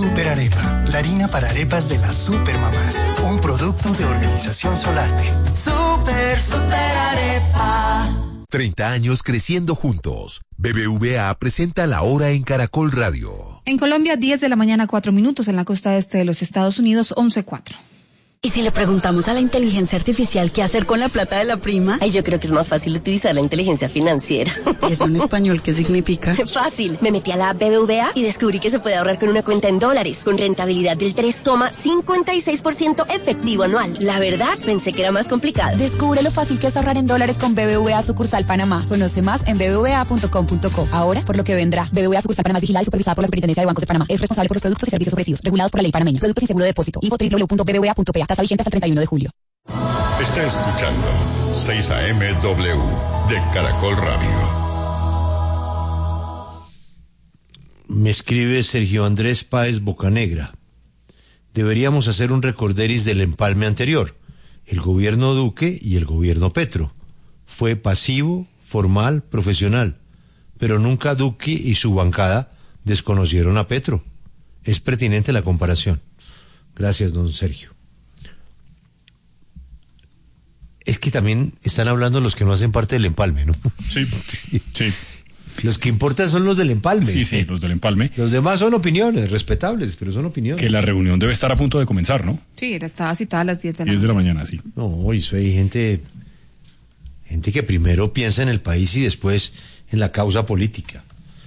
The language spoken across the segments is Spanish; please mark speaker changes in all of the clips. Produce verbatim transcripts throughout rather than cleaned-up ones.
Speaker 1: Super Arepa, la harina para arepas de las supermamás. Un producto de Organización Solarte.
Speaker 2: Super, Super Arepa.
Speaker 3: treinta años creciendo juntos. B B V A presenta La Hora en Caracol Radio.
Speaker 4: En Colombia, diez de la mañana, cuatro minutos. En la costa este de los Estados Unidos, once cuatro.
Speaker 5: ¿Y si le preguntamos a la inteligencia artificial qué hacer con la plata de la prima?
Speaker 6: Ay, yo creo que es más fácil utilizar la inteligencia financiera.
Speaker 5: ¿Y eso en español qué significa?
Speaker 6: Fácil. Me metí a la B B V A y descubrí que se puede ahorrar con una cuenta en dólares, con rentabilidad del tres coma cincuenta y seis por ciento efectivo anual. La verdad, pensé que era más complicado.
Speaker 7: Descubre lo fácil que es ahorrar en dólares con B B V A Sucursal Panamá. Conoce más en b b v a punto com punto co. Ahora, por lo que vendrá. B B V A Sucursal Panamá es vigilada y supervisada por la Superintendencia de Bancos de Panamá. Es responsable por los productos y servicios ofrecidos, regulados por la ley panameña. Productos sin seguro de depósito. Info doble u doble u doble u punto b b v a punto p a. Tasa vigente hasta el treinta y uno de julio.
Speaker 8: Está escuchando seis A M W de Caracol Radio.
Speaker 9: Me escribe Sergio Andrés Páez Bocanegra. Deberíamos hacer un recorderis del empalme anterior. El gobierno Duque y el gobierno Petro. Fue pasivo, formal, profesional. Pero nunca Duque y su bancada desconocieron a Petro. Es pertinente la comparación. Gracias, don Sergio. Es que también están hablando los que no hacen parte del empalme, ¿no?
Speaker 10: Sí, sí. sí.
Speaker 9: Los que importan son los del empalme.
Speaker 10: Sí, sí, los del empalme.
Speaker 9: Los demás son opiniones, respetables, pero son opiniones.
Speaker 10: Que la reunión debe estar a punto de comenzar, ¿no?
Speaker 4: Sí, estaba citada a las diez de la
Speaker 10: mañana. diez de la mañana, sí.
Speaker 9: No, y eso hay gente, gente que primero piensa en el país y después en la causa política.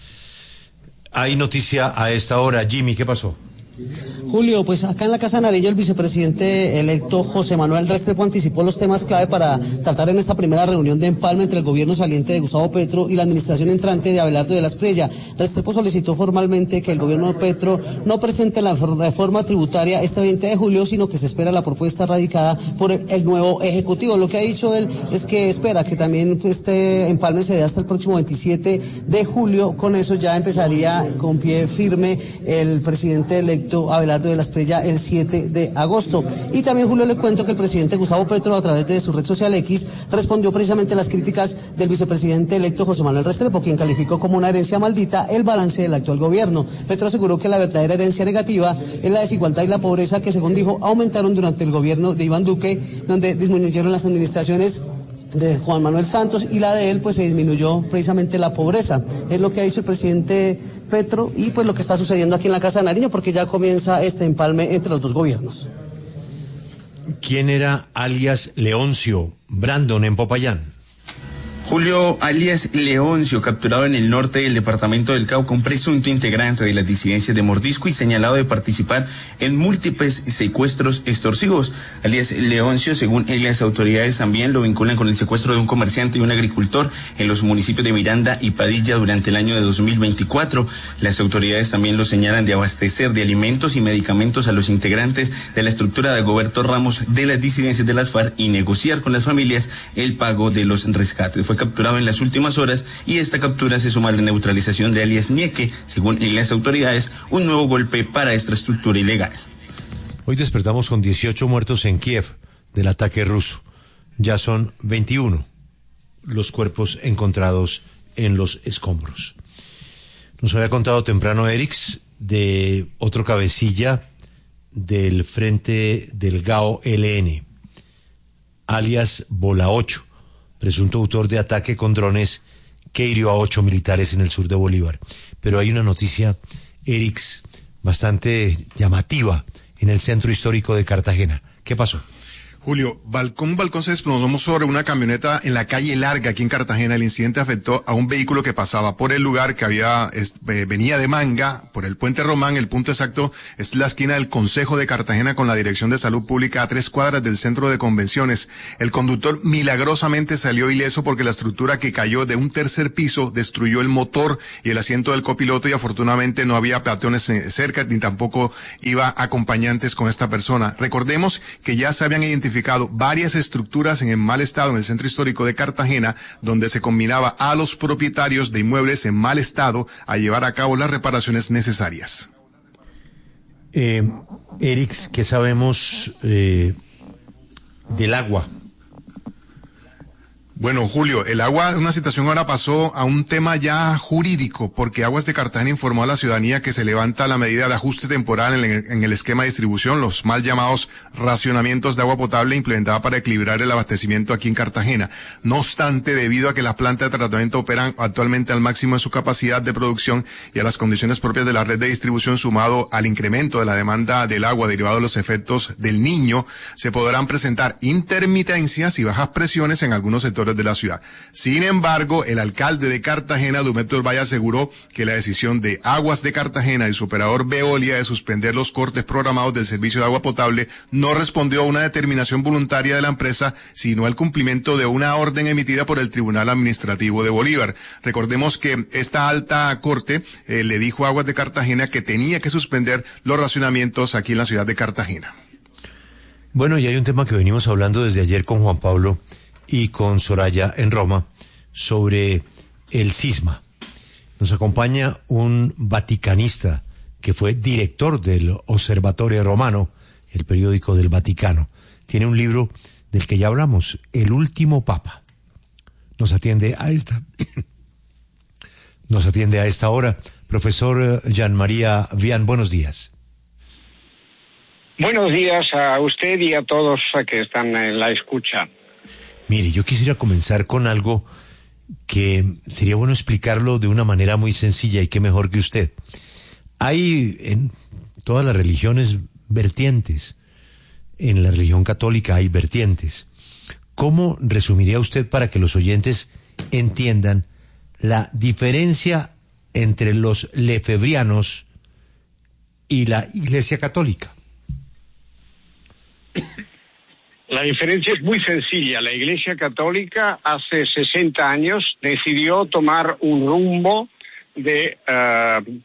Speaker 9: Hay noticia a esta hora. Jimmy, ¿qué pasó?
Speaker 11: Julio, pues acá en la Casa de Nariño el vicepresidente electo José Manuel Restrepo anticipó los temas clave para tratar en esta primera reunión de empalme entre el gobierno saliente de Gustavo Petro y la administración entrante de Abelardo de la Espriella. Restrepo solicitó formalmente que el gobierno de Petro no presente la reforma tributaria este veinte de julio, sino que se espera la propuesta radicada por el, el nuevo Ejecutivo. Lo que ha dicho él es que espera que también este empalme se dé hasta el próximo veintisiete de julio. Con eso ya empezaría con pie firme el presidente electo Abelardo de la Espriella el siete de agosto. Y también, Julio, le cuento que el presidente Gustavo Petro, a través de su red social X, respondió precisamente a las críticas del vicepresidente electo José Manuel Restrepo, quien calificó como una herencia maldita el balance del actual gobierno. Petro aseguró que la verdadera herencia negativa es la desigualdad y la pobreza que, según dijo, aumentaron durante el gobierno de Iván Duque, donde disminuyeron las administraciones de Juan Manuel Santos, y la de él pues se disminuyó precisamente la pobreza. Es lo que ha dicho el presidente Petro y pues lo que está sucediendo aquí en la Casa de Nariño, porque ya comienza este empalme entre los dos gobiernos.
Speaker 9: ¿Quién era alias Leoncio Brandon en Popayán?
Speaker 12: Julio alias Leoncio, capturado en el norte del departamento del Cauca, un presunto integrante de las disidencias de Mordisco y señalado de participar en múltiples secuestros extorsivos. Alias Leoncio, según las autoridades, también lo vinculan con el secuestro de un comerciante y un agricultor en los municipios de Miranda y Padilla durante el año de dos mil veinticuatro. Las autoridades también lo señalan de abastecer de alimentos y medicamentos a los integrantes de la estructura de Dagoberto Ramos de las disidencias de las FARC y negociar con las familias el pago de los rescates. Fue capturado en las últimas horas y esta captura se suma a la neutralización de alias Nieque, según las autoridades, un nuevo golpe para esta estructura ilegal.
Speaker 9: Hoy despertamos con dieciocho muertos en Kiev del ataque ruso. Ya son veintiuno los cuerpos encontrados en los escombros. Nos había contado temprano Erix de otro cabecilla del frente del G A O L N, alias Bola ocho, presunto autor de ataque con drones que hirió a ocho militares en el sur de Bolívar. Pero hay una noticia, Erix, bastante llamativa en el centro histórico de Cartagena. ¿Qué pasó?
Speaker 13: Julio, balcón, un balcón se desplomó sobre una camioneta en la calle Larga, aquí en Cartagena. El incidente afectó a un vehículo que pasaba por el lugar, que había eh, venía de Manga, por el Puente Román. El punto exacto es la esquina del Concejo de Cartagena con la Dirección de Salud Pública, a tres cuadras del Centro de Convenciones. El conductor milagrosamente salió ileso porque la estructura que cayó de un tercer piso destruyó el motor y el asiento del copiloto, y afortunadamente no había peatones cerca ni tampoco iba acompañantes con esta persona. Recordemos que ya se habían identificado varias estructuras en mal estado en el centro histórico de Cartagena, donde se combinaba a los propietarios de inmuebles en mal estado a llevar a cabo las reparaciones necesarias.
Speaker 9: Eh, Erix, ¿qué sabemos eh, del agua?
Speaker 13: Bueno, Julio, el agua, una situación ahora pasó a un tema ya jurídico, porque Aguas de Cartagena informó a la ciudadanía que se levanta la medida de ajuste temporal en el, en el esquema de distribución, los mal llamados racionamientos de agua potable implementada para equilibrar el abastecimiento aquí en Cartagena. No obstante, debido a que las plantas de tratamiento operan actualmente al máximo de su capacidad de producción y a las condiciones propias de la red de distribución, sumado al incremento de la demanda del agua derivado de los efectos del Niño, se podrán presentar intermitencias y bajas presiones en algunos sectores de la ciudad. Sin embargo, el alcalde de Cartagena, Dumeto del Valle, aseguró que la decisión de Aguas de Cartagena y su operador Veolia de suspender los cortes programados del servicio de agua potable no respondió a una determinación voluntaria de la empresa, sino al cumplimiento de una orden emitida por el Tribunal Administrativo de Bolívar. Recordemos que esta alta corte eh, le dijo a Aguas de Cartagena que tenía que suspender los racionamientos aquí en la ciudad de Cartagena.
Speaker 9: Bueno, y hay un tema que venimos hablando desde ayer con Juan Pablo y con Soraya en Roma sobre el cisma. Nos acompaña un vaticanista que fue director del Observatorio Romano, el periódico del Vaticano. Tiene un libro del que ya hablamos, El Último Papa. Nos atiende a esta nos atiende a esta hora. Profesor Jean María Vian, buenos días.
Speaker 14: Buenos días a usted y a todos que están en la escucha.
Speaker 9: Mire, yo quisiera comenzar con algo que sería bueno explicarlo de una manera muy sencilla, y qué mejor que usted. Hay en todas las religiones vertientes. En la religión católica hay vertientes. ¿Cómo resumiría usted para que los oyentes entiendan la diferencia entre los lefebrianos y la Iglesia Católica?
Speaker 14: La diferencia es muy sencilla. La Iglesia Católica hace sesenta años decidió tomar un rumbo de, uh,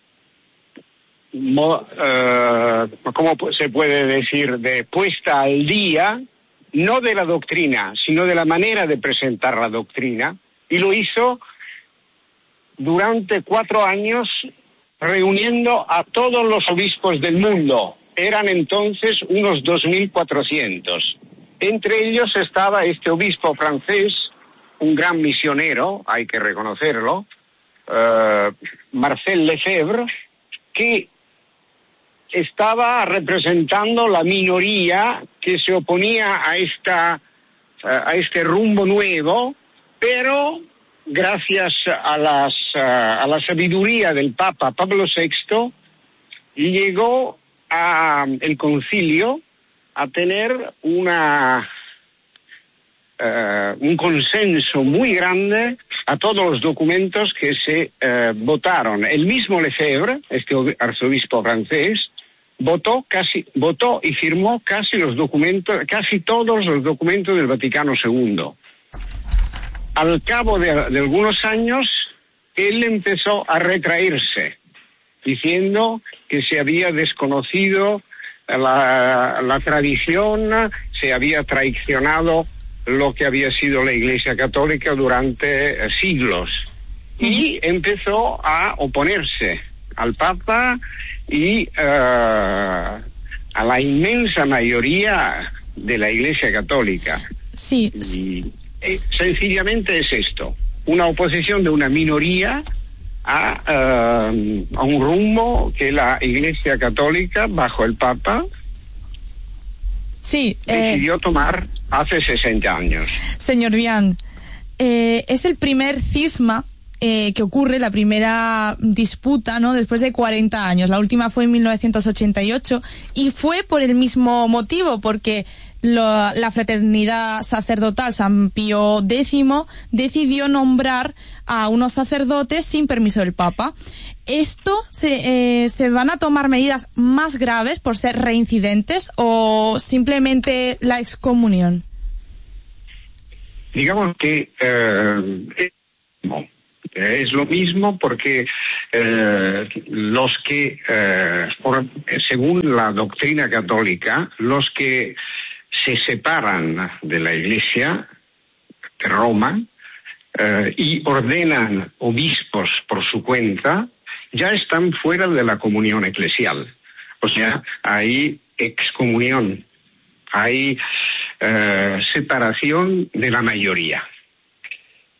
Speaker 14: mo, uh, ¿cómo se puede decir?, de puesta al día, no de la doctrina, sino de la manera de presentar la doctrina, y lo hizo durante cuatro años reuniendo a todos los obispos del mundo. Eran entonces unos dos mil cuatrocientos. Entre ellos estaba este obispo francés, un gran misionero, hay que reconocerlo, uh, Marcel Lefebvre, que estaba representando la minoría que se oponía a, esta, uh, a este rumbo nuevo, pero gracias a, las, uh, a la sabiduría del Papa Pablo sexto, llegó a el concilio a tener una uh, un consenso muy grande a todos los documentos que se uh, votaron. El mismo Lefebvre, este arzobispo francés, votó casi votó y firmó casi los documentos, casi todos los documentos del Vaticano segundo. Al cabo de, de algunos años, él empezó a retraerse, diciendo que se había desconocido la, la tradición, se había traicionado lo que había sido la Iglesia Católica durante siglos. Y empezó a oponerse al Papa y uh, a la inmensa mayoría de la Iglesia Católica.
Speaker 15: Sí.
Speaker 14: Y eh, sencillamente es esto, una oposición de una minoría A, uh, a un rumbo que la Iglesia Católica, bajo el Papa,
Speaker 15: sí, eh,
Speaker 14: decidió tomar hace sesenta años.
Speaker 15: Señor Vian, eh, es el primer cisma eh, que ocurre, la primera disputa, ¿no?, después de cuarenta años. La última fue en mil novecientos ochenta y ocho y fue por el mismo motivo, porque Lo, la fraternidad sacerdotal San Pío décimo decidió nombrar a unos sacerdotes sin permiso del Papa. ¿Esto se, eh, se van a tomar medidas más graves por ser reincidentes o simplemente la excomunión?
Speaker 14: Digamos que eh, no, es lo mismo porque eh, los que, eh, por, según la doctrina católica, los que se separan de la Iglesia de Roma eh, y ordenan obispos por su cuenta, ya están fuera de la comunión eclesial. O sea, hay excomunión, hay eh, separación de la mayoría.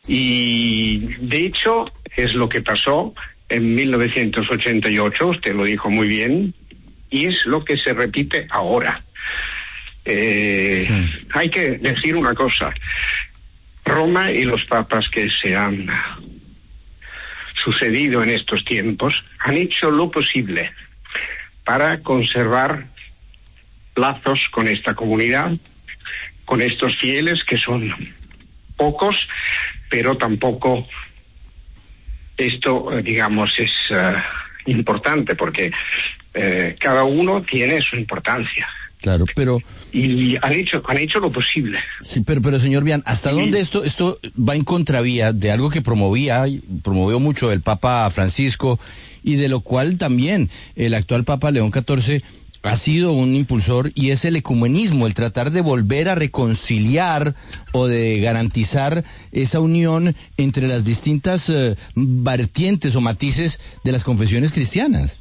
Speaker 14: Y de hecho es lo que pasó en mil novecientos ochenta y ocho, usted lo dijo muy bien, y es lo que se repite ahora. Eh, sí. Hay que decir una cosa, Roma y los papas que se han sucedido en estos tiempos han hecho lo posible para conservar lazos con esta comunidad, con estos fieles que son pocos, pero tampoco esto, digamos, es uh, importante porque uh, cada uno tiene su importancia.
Speaker 16: Claro, pero...
Speaker 14: Y han hecho, han hecho lo posible.
Speaker 16: Sí, pero, pero señor Vian, ¿hasta sí. dónde esto, esto va en contravía de algo que promovía, promovió mucho el Papa Francisco y de lo cual también el actual Papa León catorce ha sido un impulsor, y es el ecumenismo, el tratar de volver a reconciliar o de garantizar esa unión entre las distintas uh, vertientes o matices de las confesiones cristianas?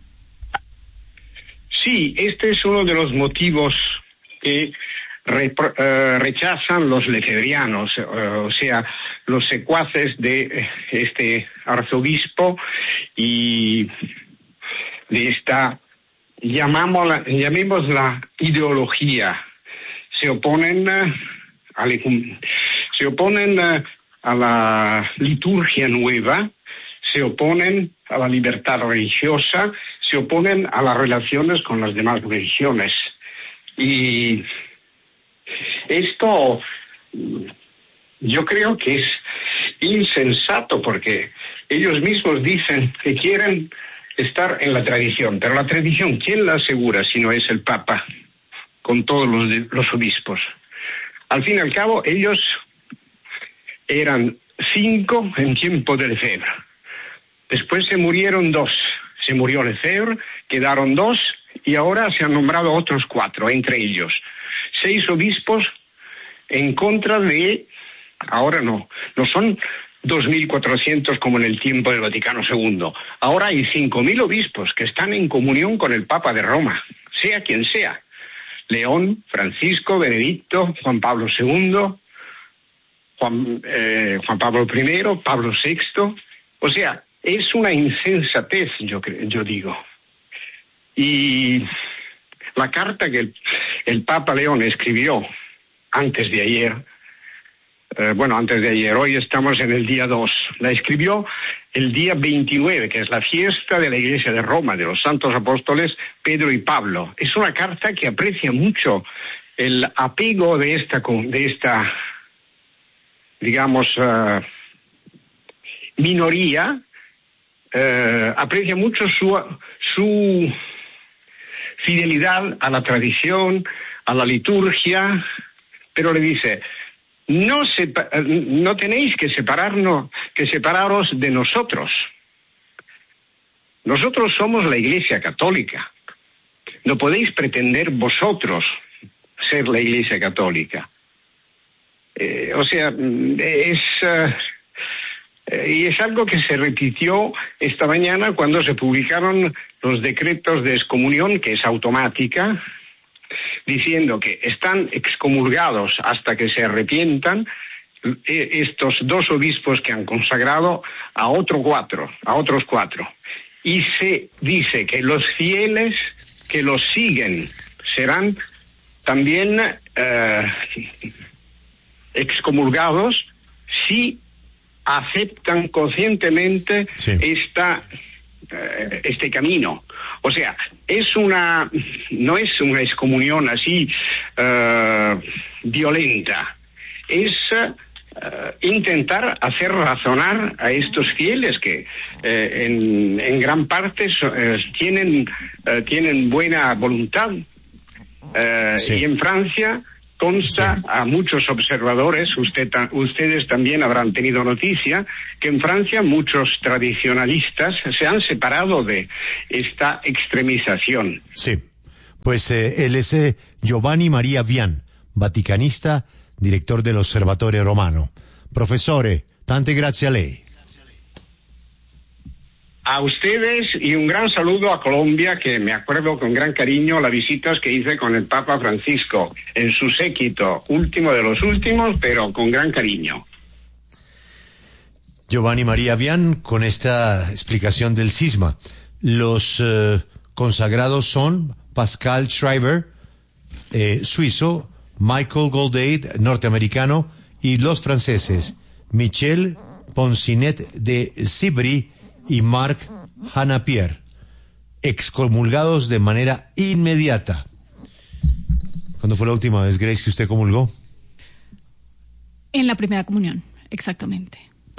Speaker 14: Sí, este es uno de los motivos que re, uh, rechazan los lefebvrianos, uh, o sea, los secuaces de este arzobispo y de esta, llamámosla, llamémosla ideología. Se oponen uh, a, se oponen uh, a la liturgia nueva, se oponen a la libertad religiosa, se oponen a las relaciones con las demás religiones. Y esto yo creo que es insensato porque ellos mismos dicen que quieren estar en la tradición, pero la tradición, ¿quién la asegura si no es el Papa con todos los, los obispos? Al fin y al cabo, ellos eran cinco en tiempo de Lefebvre. Después se murieron dos. Se murió Lefebvre, quedaron dos, y ahora se han nombrado otros cuatro, entre ellos seis obispos en contra de, ahora no, no son dos mil cuatrocientos como en el tiempo del Vaticano segundo. Ahora hay cinco mil obispos que están en comunión con el Papa de Roma, sea quien sea. León, Francisco, Benedicto, Juan Pablo segundo, Juan, eh, Juan Pablo primero, Pablo sexto. O sea, es una insensatez, yo, yo digo. Y la carta que el, el Papa León escribió antes de ayer, eh, bueno, antes de ayer, hoy estamos en el día dos, la escribió el día veintinueve, que es la fiesta de la Iglesia de Roma, de los santos apóstoles Pedro y Pablo. Es una carta que aprecia mucho el apego de esta, de esta digamos, uh, minoría, uh, aprecia mucho su, su fidelidad a la tradición, a la liturgia, pero le dice, no, sepa, no tenéis que separarnos, que separaros de nosotros. Nosotros somos la Iglesia Católica. No podéis pretender vosotros ser la Iglesia Católica. Eh, o sea, es... Uh, y es algo que se repitió esta mañana cuando se publicaron los decretos de excomunión, que es automática, diciendo que están excomulgados hasta que se arrepientan estos dos obispos que han consagrado a otros cuatro, a otros cuatro. Y se dice que los fieles que los siguen serán también eh, excomulgados si aceptan conscientemente sí. esta eh, este camino. O sea, es una no es una excomunión así uh, violenta, es uh, intentar hacer razonar a estos fieles que eh, en, en gran parte so, eh, tienen uh, tienen buena voluntad uh, sí. Y en Francia consta sí. a muchos observadores, usted, ustedes también habrán tenido noticia, que en Francia muchos tradicionalistas se han separado de esta extremización.
Speaker 9: Sí, pues eh, él es eh, Giovanni Maria Vian, vaticanista, director del Osservatore Romano. Profesore, tante grazie a lei.
Speaker 14: A ustedes y un gran saludo a Colombia, que me acuerdo con gran cariño las visitas que hice con el Papa Francisco en su séquito, último de los últimos, pero con gran cariño.
Speaker 9: Giovanni María Vian, con esta explicación del cisma. Los eh, consagrados son Pascal Schreiber, eh, suizo, Michael Goldade, norteamericano, y los franceses, Michel Ponsinet de Cibri y Marc Hanapierre, excomulgados de manera inmediata. ¿Cuándo fue la última vez, Grace, que usted comulgó?
Speaker 4: En la primera comunión, exactamente.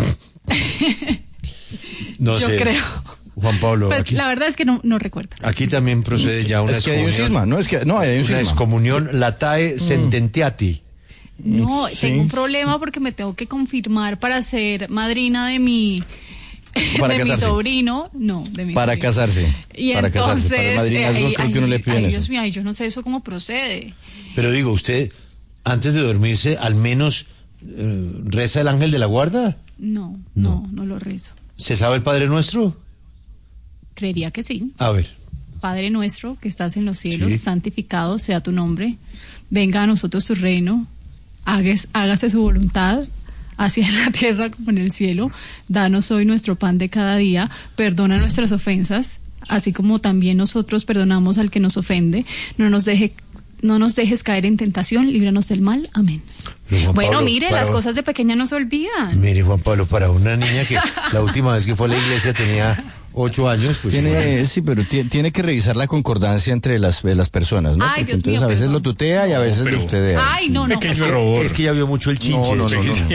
Speaker 9: No
Speaker 4: Yo
Speaker 9: sé.
Speaker 4: creo.
Speaker 9: Juan Pablo.
Speaker 4: Pues,
Speaker 9: aquí,
Speaker 4: la verdad es que no, no recuerdo.
Speaker 9: aquí también procede ya una
Speaker 16: Es que hay un
Speaker 9: excomunión.
Speaker 16: cisma, no, es que, no, hay un
Speaker 9: Una
Speaker 16: cisma.
Speaker 9: excomunión latae sententiati.
Speaker 4: No,
Speaker 16: Sí.
Speaker 4: tengo un problema porque me tengo que confirmar para ser madrina de mi,
Speaker 16: Para
Speaker 4: de mi
Speaker 16: casarse.
Speaker 4: sobrino. No, de mi
Speaker 16: Para
Speaker 4: sobrino.
Speaker 16: casarse.
Speaker 4: Y
Speaker 16: para
Speaker 4: entonces,
Speaker 16: casarse. Para el madrinazgo
Speaker 4: eh,
Speaker 16: creo
Speaker 4: ay,
Speaker 16: que uno le
Speaker 4: ay,
Speaker 16: piden
Speaker 4: ay,
Speaker 16: eso.
Speaker 4: Dios mío, ay, yo no sé eso cómo procede.
Speaker 9: Pero digo, usted, antes de dormirse, al menos eh, reza el ángel de la guarda.
Speaker 4: No, no, no lo rezo.
Speaker 9: ¿Se sabe el Padre Nuestro?
Speaker 4: Creería que sí.
Speaker 9: A ver.
Speaker 4: Padre nuestro que estás en los cielos,
Speaker 9: Sí.
Speaker 4: santificado sea tu nombre. Venga a nosotros tu reino. Hágase, hágase su voluntad, así en la tierra como en el cielo. Danos hoy nuestro pan de cada día. Perdona nuestras ofensas, así como también nosotros perdonamos al que nos ofende. No nos deje, no nos dejes caer en tentación, líbranos del mal. Amén.
Speaker 9: Pero, Juan
Speaker 4: Bueno,
Speaker 9: Pablo,
Speaker 4: mire,
Speaker 9: para-
Speaker 4: las cosas de pequeña no se olvidan.
Speaker 9: Mire, Juan Pablo, para una niña que la última vez que fue a la iglesia tenía ocho años, pues...
Speaker 16: Tiene, sí, pero ti- tiene que revisar la concordancia entre las, de las personas, ¿no?
Speaker 4: Ay,
Speaker 16: Porque
Speaker 4: Dios
Speaker 16: entonces
Speaker 4: mío,
Speaker 16: a veces
Speaker 4: perdón.
Speaker 16: lo tutea y a veces
Speaker 10: pero-
Speaker 16: lo ustea.
Speaker 4: Ay, no, no.
Speaker 10: Pequeño
Speaker 9: Es que-
Speaker 10: error.
Speaker 9: Es que ya vio mucho el chinche.
Speaker 16: No, no, no, no.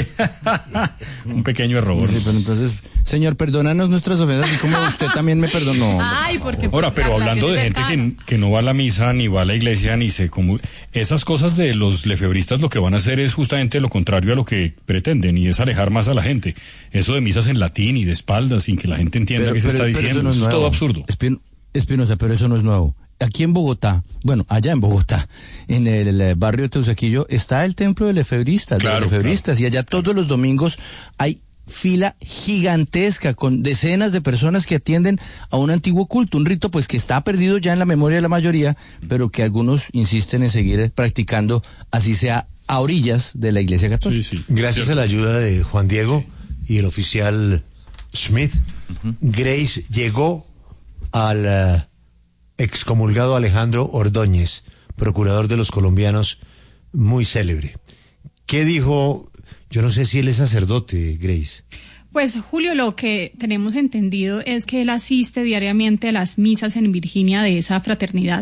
Speaker 10: Un pequeño error.
Speaker 16: Sí, pero entonces, señor, perdónanos nuestras ofensas, así como usted también me perdonó.
Speaker 4: Ay, porque...
Speaker 10: Ahora,
Speaker 4: pues,
Speaker 10: pero
Speaker 4: la
Speaker 10: hablando de
Speaker 4: relación
Speaker 10: gente
Speaker 4: es
Speaker 10: que, que no va a la misa, ni va a la iglesia, ni se como esas cosas de los lefebristas lo que van a hacer es justamente lo contrario a lo que pretenden, y es alejar más a la gente. Eso de misas en latín y de espaldas sin que la gente entienda
Speaker 16: Pero-
Speaker 10: qué se
Speaker 16: pero-
Speaker 10: está
Speaker 16: pero
Speaker 10: diciendo,
Speaker 16: no
Speaker 10: eso es
Speaker 16: nuevo.
Speaker 10: todo absurdo.
Speaker 16: Espin- Espinosa, pero eso no es nuevo. Aquí en Bogotá, bueno, allá en Bogotá, en el, eh, barrio de Teusaquillo, está el templo de lefebristas, de
Speaker 10: Claro,
Speaker 16: los lefebristas, y allá todos los domingos hay fila gigantesca con decenas de personas que atienden a un antiguo culto, un rito pues que está perdido ya en la memoria de la mayoría, pero que algunos insisten en seguir practicando, así sea a orillas de la Iglesia Católica.
Speaker 10: Sí, sí.
Speaker 9: Gracias a la ayuda de Juan Diego y el oficial Smith, Grace llegó al eh, excomulgado Alejandro Ordóñez, procurador de los colombianos, muy célebre. ¿Qué dijo? Yo no sé si él es sacerdote, Grace.
Speaker 4: Pues Julio, lo que tenemos entendido es que él asiste diariamente a las misas en Virginia de esa fraternidad,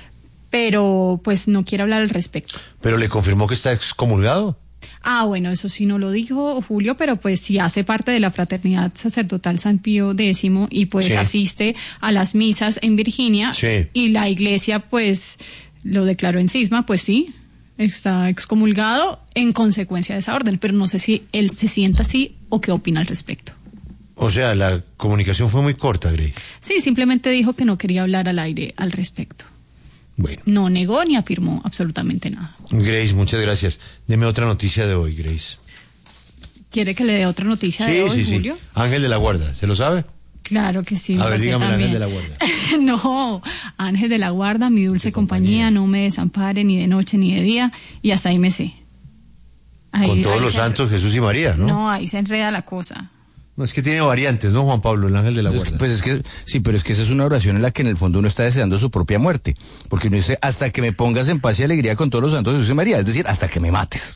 Speaker 4: pero pues no quiere hablar al respecto.
Speaker 9: ¿Pero le confirmó que está excomulgado?
Speaker 4: Ah, bueno, eso sí no lo dijo Julio, pero pues sí hace parte de la fraternidad sacerdotal San Pío X y pues
Speaker 9: Sí.
Speaker 4: asiste a las misas en Virginia
Speaker 9: Sí.
Speaker 4: y la iglesia pues lo declaró en cisma, pues sí, está excomulgado en consecuencia de esa orden, pero no sé si él se sienta así o qué opina al respecto.
Speaker 9: O sea, la comunicación fue muy corta, Grace.
Speaker 4: Sí, simplemente dijo que no quería hablar al aire al respecto.
Speaker 9: Bueno.
Speaker 4: No negó ni afirmó absolutamente nada.
Speaker 9: Grace, muchas gracias. Deme otra noticia de hoy, Grace.
Speaker 4: ¿Quiere que le dé otra noticia de hoy, Julio?
Speaker 9: Ángel de la Guarda, ¿se lo sabe?
Speaker 4: Claro que sí.
Speaker 9: A
Speaker 4: me
Speaker 9: ver,
Speaker 4: lo sé
Speaker 9: dígame el
Speaker 4: también.
Speaker 9: Ángel de la Guarda.
Speaker 4: No, Ángel de la Guarda, mi dulce compañía, no me desampare ni de noche ni de día, y hasta ahí me sé. Ahí-
Speaker 9: Con todos
Speaker 4: ahí
Speaker 9: los
Speaker 4: se-
Speaker 9: santos, Jesús y María, ¿no?
Speaker 4: No, ahí se enreda la cosa.
Speaker 9: No, es que tiene variantes, ¿no, Juan Pablo, el Ángel de la
Speaker 16: Es
Speaker 9: Guarda?
Speaker 16: que, pues es que, sí, pero es que esa es una oración en la que en el fondo uno está deseando su propia muerte. Porque uno dice, hasta que me pongas en paz y alegría con todos los santos de Jesús y María. Es decir, hasta que me mates.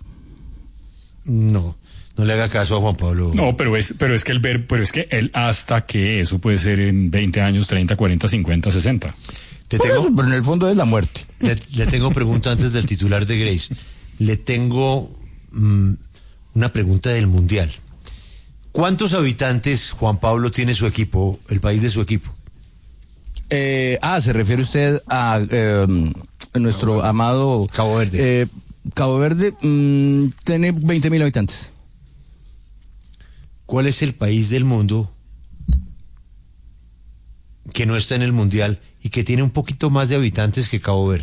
Speaker 9: No, no le haga caso a Juan Pablo.
Speaker 10: No, pero es, pero es que el ver, pero es que el hasta que eso puede ser en veinte años, treinta, cuarenta, cincuenta, sesenta.
Speaker 9: Le
Speaker 16: Por
Speaker 9: tengo,
Speaker 16: eso, pero en el fondo es la muerte.
Speaker 9: le, le tengo pregunta antes del titular de Grace. Le tengo mm, una pregunta del Mundial. ¿Cuántos habitantes, Juan Pablo, tiene su equipo, el país de su equipo?
Speaker 16: Eh, ah, se refiere usted a eh, nuestro amado
Speaker 9: Cabo Verde.
Speaker 16: Eh, Cabo Verde mm, tiene veinte mil habitantes.
Speaker 9: ¿Cuál es el país del mundo que no está en el Mundial y que tiene un poquito más de habitantes que Cabo Verde?